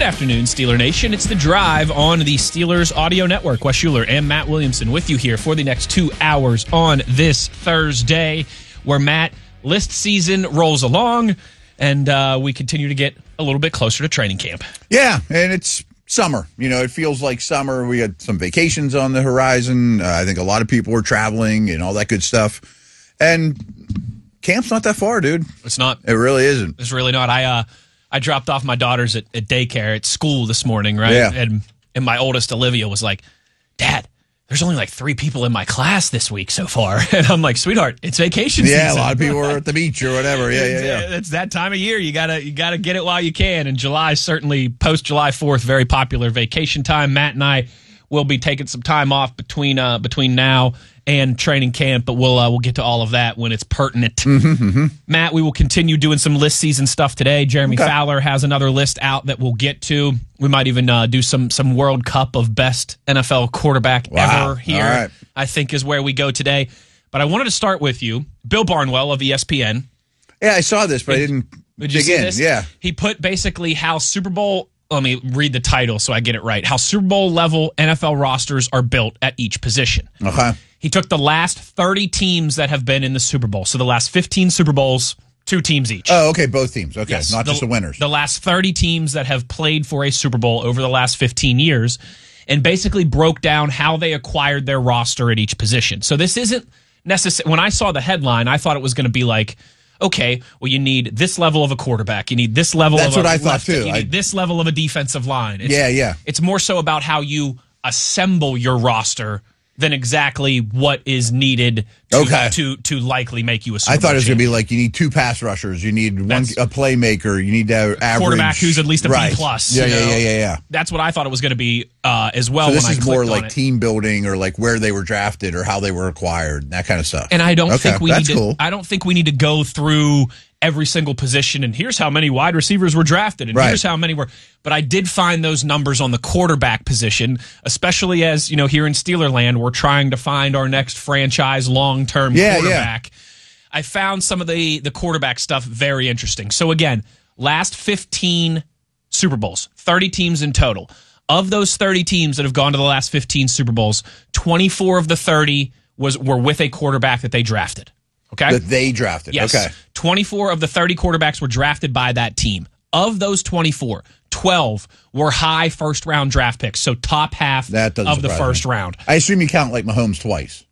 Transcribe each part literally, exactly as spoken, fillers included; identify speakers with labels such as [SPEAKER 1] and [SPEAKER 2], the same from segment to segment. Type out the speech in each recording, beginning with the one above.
[SPEAKER 1] afternoon, Steeler Nation. It's The Drive on the Steelers Audio Network. Wes Schuler and Matt Williamson with you here for the next two hours on this Thursday, where Matt, list season rolls along, and uh, we continue to get a little bit closer to training camp.
[SPEAKER 2] Yeah, and it's summer. You know, it feels like summer. We had some vacations on the horizon. Uh, I think a lot of people were traveling and all that good stuff. And camp's not that far, dude.
[SPEAKER 1] It's not.
[SPEAKER 2] It really isn't.
[SPEAKER 1] It's really not. I uh, I dropped off my daughters at, at daycare at school this morning, right?
[SPEAKER 2] Yeah.
[SPEAKER 1] And and my oldest, Olivia, was like, Dad, there's only like three people in my class this week so far. And I'm like, sweetheart, it's vacation
[SPEAKER 2] yeah,
[SPEAKER 1] season.
[SPEAKER 2] a lot of people are at the beach or whatever. Yeah, yeah, yeah.
[SPEAKER 1] It's that time of year. You gotta you gotta get it while you can. And July, certainly post July fourth, very popular vacation time. Matt and I will be taking some time off between uh, between now and training camp, but we'll uh, we'll get to all of that when it's pertinent.
[SPEAKER 2] Mm-hmm, mm-hmm.
[SPEAKER 1] Matt, we will continue doing some list season stuff today. Jeremy okay. Fowler has another list out that we'll get to. We might even uh, do some some World Cup of best N F L quarterback
[SPEAKER 2] wow.
[SPEAKER 1] ever here,
[SPEAKER 2] right.
[SPEAKER 1] I think is where we go today. But I wanted to start with you. Bill Barnwell of E S P N.
[SPEAKER 2] Yeah, I saw this, but did, I didn't
[SPEAKER 1] did
[SPEAKER 2] dig in.
[SPEAKER 1] This?
[SPEAKER 2] Yeah.
[SPEAKER 1] He put basically how Super Bowl, let me read the title so I get it right, how Super Bowl level N F L rosters are built at each position.
[SPEAKER 2] Okay.
[SPEAKER 1] He took the last thirty teams that have been in the Super Bowl. So the last fifteen Super Bowls, two teams each.
[SPEAKER 2] Oh, okay, both teams. Okay,
[SPEAKER 1] yes,
[SPEAKER 2] not
[SPEAKER 1] the,
[SPEAKER 2] just the winners.
[SPEAKER 1] The last thirty teams that have played for a Super Bowl over the last fifteen years, and basically broke down how they acquired their roster at each position. So this isn't necessary. When I saw the headline, I thought it was going to be like, okay, well, you need this level of a quarterback. You need this level
[SPEAKER 2] That's
[SPEAKER 1] of a
[SPEAKER 2] what I thought,
[SPEAKER 1] left,
[SPEAKER 2] too.
[SPEAKER 1] You
[SPEAKER 2] I,
[SPEAKER 1] need this level of a defensive line. It's,
[SPEAKER 2] yeah, yeah.
[SPEAKER 1] It's more so about how you assemble your roster than exactly what is needed to,
[SPEAKER 2] okay.
[SPEAKER 1] to to likely make you a Super
[SPEAKER 2] I thought it was going to
[SPEAKER 1] champion.
[SPEAKER 2] be like you need two pass rushers, you need one
[SPEAKER 1] That's,
[SPEAKER 2] a playmaker, you need to have average
[SPEAKER 1] quarterback who's at least a
[SPEAKER 2] right.
[SPEAKER 1] B plus.
[SPEAKER 2] Yeah,
[SPEAKER 1] you know?
[SPEAKER 2] yeah, yeah, yeah, yeah.
[SPEAKER 1] That's what I thought it was going to be uh, as well.
[SPEAKER 2] So this
[SPEAKER 1] when
[SPEAKER 2] is
[SPEAKER 1] I
[SPEAKER 2] more
[SPEAKER 1] clicked
[SPEAKER 2] like
[SPEAKER 1] on it.
[SPEAKER 2] team building or like where they were drafted or how they were acquired, that kind of stuff.
[SPEAKER 1] And I don't
[SPEAKER 2] okay,
[SPEAKER 1] think we
[SPEAKER 2] that's
[SPEAKER 1] need to.
[SPEAKER 2] Cool.
[SPEAKER 1] I don't think we need to go through every single position and here's how many wide receivers were drafted and
[SPEAKER 2] right.
[SPEAKER 1] here's how many were. But I did find those numbers on the quarterback position, especially as, you know, here in Steelerland, we're trying to find our next franchise long-term
[SPEAKER 2] yeah,
[SPEAKER 1] quarterback.
[SPEAKER 2] Yeah.
[SPEAKER 1] I found some of the, the quarterback stuff very interesting. So again, last fifteen Super Bowls, thirty teams in total. Of those thirty teams that have gone to the last fifteen Super Bowls, twenty-four of the thirty was were with a quarterback that they drafted. Okay?
[SPEAKER 2] That they drafted.
[SPEAKER 1] Yes.
[SPEAKER 2] Okay.
[SPEAKER 1] twenty-four of the thirty quarterbacks were drafted by that team. Of those twenty-four, twelve were high first-round draft picks, so top half
[SPEAKER 2] that
[SPEAKER 1] of the first
[SPEAKER 2] me.
[SPEAKER 1] round.
[SPEAKER 2] I assume you count like Mahomes twice.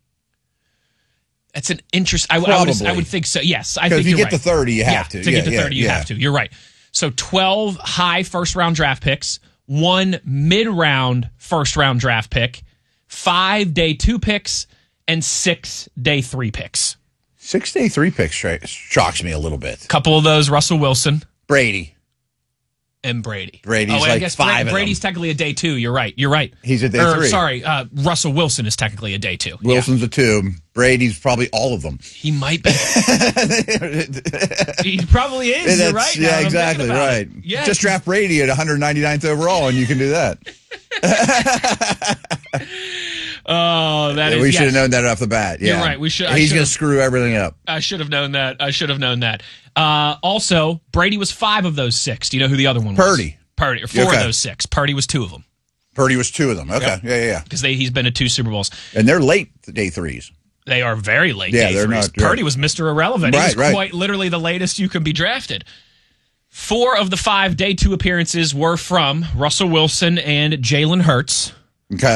[SPEAKER 1] That's an interest. I, I, would, I would think so. Yes, I think
[SPEAKER 2] if you
[SPEAKER 1] you're
[SPEAKER 2] get
[SPEAKER 1] right.
[SPEAKER 2] to thirty, you have
[SPEAKER 1] yeah,
[SPEAKER 2] to.
[SPEAKER 1] To
[SPEAKER 2] yeah,
[SPEAKER 1] get to
[SPEAKER 2] yeah,
[SPEAKER 1] thirty, you
[SPEAKER 2] yeah.
[SPEAKER 1] have to. You're right. So twelve high first-round draft picks, one mid-round first-round draft pick, five day two picks, and six day three picks.
[SPEAKER 2] Six day three picks shocks me a little bit.
[SPEAKER 1] A couple of those, Russell Wilson.
[SPEAKER 2] Brady.
[SPEAKER 1] And Brady.
[SPEAKER 2] Brady's
[SPEAKER 1] oh,
[SPEAKER 2] like
[SPEAKER 1] I guess
[SPEAKER 2] five
[SPEAKER 1] Bra- Brady's
[SPEAKER 2] of them.
[SPEAKER 1] technically a day two. You're right. You're right.
[SPEAKER 2] He's a day
[SPEAKER 1] or,
[SPEAKER 2] three.
[SPEAKER 1] Sorry, uh, Russell Wilson is technically a day two.
[SPEAKER 2] Wilson's
[SPEAKER 1] yeah.
[SPEAKER 2] a two. Brady's probably all of them.
[SPEAKER 1] He might be. He probably is. You're right.
[SPEAKER 2] Yeah, exactly right.
[SPEAKER 1] Yeah,
[SPEAKER 2] just draft Brady at one ninety-ninth overall, and you can do that.
[SPEAKER 1] Oh, that
[SPEAKER 2] yeah,
[SPEAKER 1] is.
[SPEAKER 2] We
[SPEAKER 1] yes.
[SPEAKER 2] should have known that off the bat. Yeah.
[SPEAKER 1] You're right. We should.
[SPEAKER 2] He's going to screw everything up.
[SPEAKER 1] I should have known that. I should have known that. Uh, also, Brady was five of those six. Do you know who the other one was?
[SPEAKER 2] Purdy.
[SPEAKER 1] Purdy. Or four
[SPEAKER 2] okay.
[SPEAKER 1] of those six. Purdy was two of them.
[SPEAKER 2] Purdy was two of them. Okay. Yep. Yeah, yeah, yeah.
[SPEAKER 1] Because he's been to two Super Bowls.
[SPEAKER 2] And they're late day threes.
[SPEAKER 1] They are very late
[SPEAKER 2] yeah,
[SPEAKER 1] day
[SPEAKER 2] they're
[SPEAKER 1] threes.
[SPEAKER 2] Not, right.
[SPEAKER 1] Purdy was Mister Irrelevant.
[SPEAKER 2] Right,
[SPEAKER 1] he was
[SPEAKER 2] right.
[SPEAKER 1] quite literally the latest you can be drafted. Four of the five day two appearances were from Russell Wilson and Jalen Hurts.